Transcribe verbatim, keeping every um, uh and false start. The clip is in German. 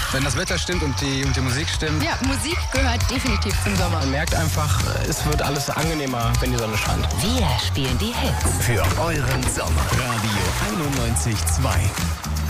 Wenn das Wetter stimmt und die, und die Musik stimmt. Ja, Musik gehört definitiv zum Sommer. Man merkt einfach, es wird alles angenehmer, wenn die Sonne scheint. Wir spielen die Hits. Für euren Sommer. Radio einundneunzig Komma zwei.